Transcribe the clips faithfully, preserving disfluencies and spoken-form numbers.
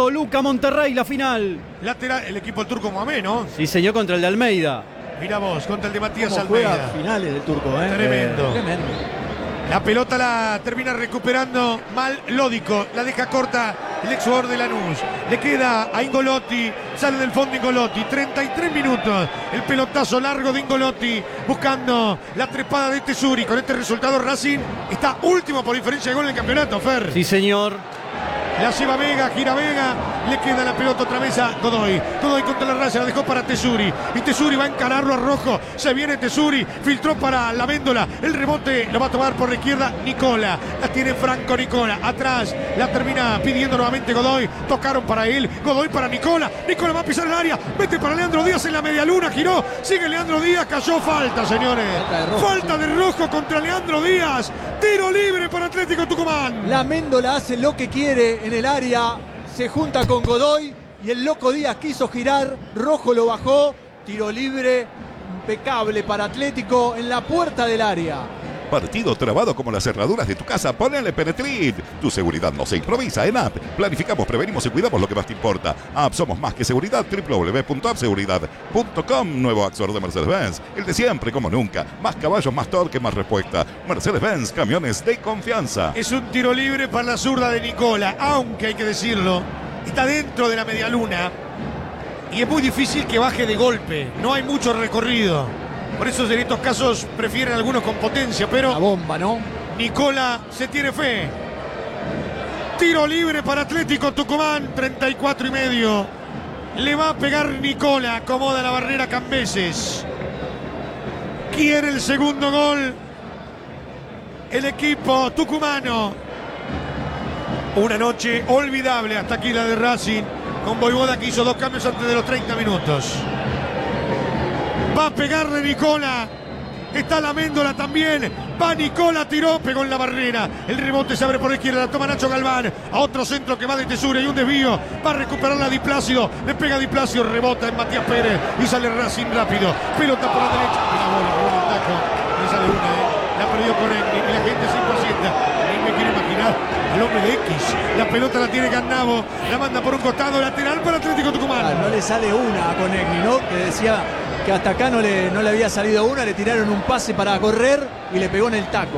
Toluca Monterrey, la final. Lateral, el equipo del turco Mohamed, ¿no? Sí, señor, contra el de Almeida. Mira vos, contra el de Matías ¿Cómo Almeida. juega finales del turco, eh? Tremendo. Eh, tremendo. La pelota la termina recuperando mal Lódico. La deja corta el ex jugador de Lanús. Le queda a Ingolotti. Sale del fondo Ingolotti. treinta y tres minutos. El pelotazo largo de Ingolotti. Buscando la trepada de Tesuri. Con este resultado Racing está último por diferencia de gol en el campeonato, Fer. Sí, señor. La lleva Vega, gira Vega, le queda la pelota otra vez a Godoy. Godoy contra la raya, la dejó para Tesuri. Y Tesuri va a encararlo a Rojo. Se viene Tesuri, filtró para la Véndola. El rebote lo va a tomar por la izquierda Nicola. La tiene Franco Nicola. Atrás la termina pidiendo nuevamente Godoy. Tocaron para él. Godoy para Nicola. Nicola va a pisar el área. Vete para Leandro Díaz en la media luna. Giró. Sigue Leandro Díaz. Cayó falta, señores. Falta de Rojo, Falta de Rojo contra Leandro Díaz. Tiro libre para Atlético Tucumán. La Méndola hace lo que quiere en el área, se junta con Godoy y el loco Díaz quiso girar, Rojo lo bajó, tiro libre impecable para Atlético en la puerta del área. Partido trabado como las cerraduras de tu casa. Ponele Penetrit. Tu seguridad no se improvisa en App. Planificamos, prevenimos y cuidamos lo que más te importa. App, somos más que seguridad. doble u doble u doble u punto app seguridad punto com. Nuevo Axor de Mercedes-Benz. El de siempre como nunca. Más caballos, más torque, más respuesta. Mercedes-Benz, camiones de confianza. Es un tiro libre para la zurda de Nicola, aunque hay que decirlo, está dentro de la medialuna y es muy difícil que baje de golpe. No hay mucho recorrido. Por eso en estos casos prefieren algunos con potencia, pero La bomba, ¿no? Nicola se tiene fe. Tiro libre para Atlético Tucumán, treinta y cuatro y medio. Le va a pegar Nicola, acomoda la barrera Cambeses. Quiere el segundo gol el equipo tucumano. Una noche olvidable hasta aquí la de Racing, con Voivoda que hizo dos cambios antes de los treinta minutos. Va a pegarle Nicola. Está la Méndola también. Va Nicola, tiró, pegó en la barrera. El rebote se abre por la izquierda. La toma Nacho Galván. A otro centro que va de Tesura y un desvío. Va a recuperar la Di Plácido. Le pega Di Plácido, rebota en Matías Pérez. Y sale Racing rápido. Pelota por la derecha. La bola, bola, el taco. Le sale una, ¿eh? La perdió con Egni. Y la gente se impacienta. Ni me quiere imaginar al hombre de X. La pelota la tiene Garnavo. La manda por un costado. Lateral para Atlético Tucumán. Ah, no le sale una con Egni, ¿no? Que decía que hasta acá no le, no le había salido una, le tiraron un pase para correr y le pegó en el taco.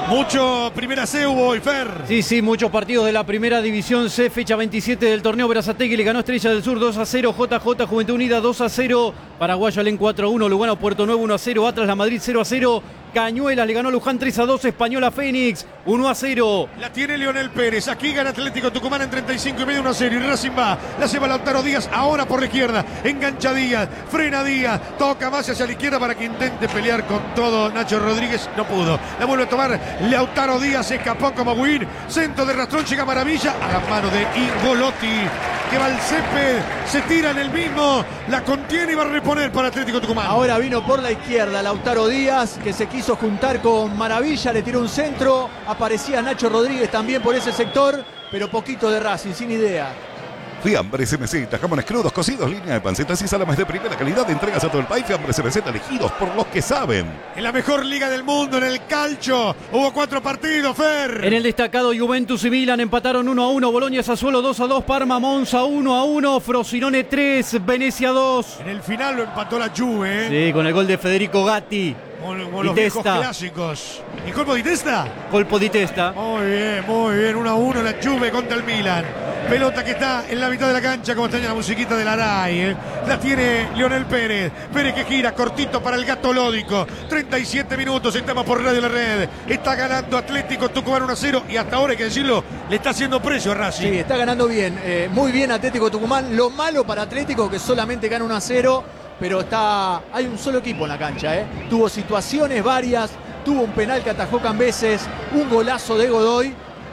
Mucho primera C hubo hoy, Fer. Sí, sí, muchos partidos de la primera división C, fecha veintisiete del torneo. Berazategui le ganó Estrella del Sur dos a cero, J J Juventud Unida dos a cero, Paraguayo Alén cuatro a uno, Lugano Puerto Nuevo uno a cero, Atlas La Madrid cero a cero, Cañuelas le ganó Luján tres a dos, Española Fénix uno a cero. La tiene Leonel Pérez, aquí gana Atlético Tucumán en treinta y cinco y medio uno a cero. Y Racing va, la lleva Lautaro Díaz ahora por la izquierda, engancha Díaz, frena Díaz, toca más hacia la izquierda para que intente pelear con todo Nacho Rodríguez, no pudo. La vuelve a tomar Lautaro Díaz, se escapó como Win, centro de Rastrón, llega Maravilla a la mano de Ingolotti, que va al césped, se tira en el mismo, la contiene y va a reponer para Atlético Tucumán. Ahora vino por la izquierda Lautaro Díaz, que se quiso juntar con Maravilla, le tiró un centro, aparecía Nacho Rodríguez también por ese sector, pero poquito de Racing, sin idea. Fiambres M Z, jamones crudos, cocidos, línea de pancetas y salames de primera calidad. Entregas a todo el país. Fiambres M Z, elegidos por los que saben. En la mejor liga del mundo, en el calcio, hubo cuatro partidos, Fer. En el destacado, Juventus y Milan empataron uno a uno, Bolonia Sassuolo dos a dos, Parma Monza uno a uno, Frosinone tres, Venecia dos. En el final lo empató la Juve, ¿eh? Sí, con el gol de Federico Gatti. Como, como los Di viejos Testa. clásicos. ¿Y colpo di testa? Colpo di testa. Muy bien, muy bien. uno a uno la Juve contra el Milan. Pelota que está en la mitad de la cancha, como extraña la musiquita de la Rai, ¿eh? La tiene Leonel Pérez. Pérez que gira, cortito para el gato Lódico. treinta y siete minutos, estamos por Radio La Red. Está ganando Atlético Tucumán uno a cero y hasta ahora hay que decirlo, le está haciendo precio a Racing. Sí, está ganando bien, eh, muy bien Atlético Tucumán. Lo malo para Atlético que solamente gana uno a cero, pero está, hay un solo equipo en la cancha, ¿eh? Tuvo situaciones varias, tuvo un penal que atajó Cambeses, un golazo de Godoy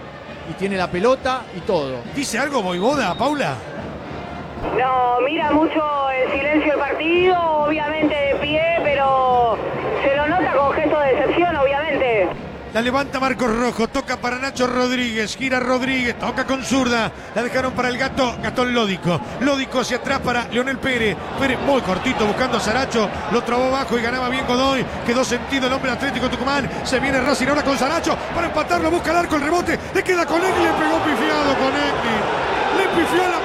y tiene la pelota y todo. ¿Dice algo Voivoda, Paula? No, mira mucho el silencio del partido, obviamente de pie, pero se lo nota con gesto de decepción, obviamente. La levanta Marcos Rojo, toca para Nacho Rodríguez, gira Rodríguez, toca con zurda, la dejaron para el gato, Gastón Lódico, Lódico hacia atrás para Leonel Pérez, Pérez muy cortito buscando a Saracho, lo trabó bajo y ganaba bien Godoy, quedó sentido el hombre Atlético Tucumán, se viene Racing ahora con Saracho, para empatarlo, busca el arco, el rebote, le queda con Egni, le pegó pifiado con Egni, le pifió la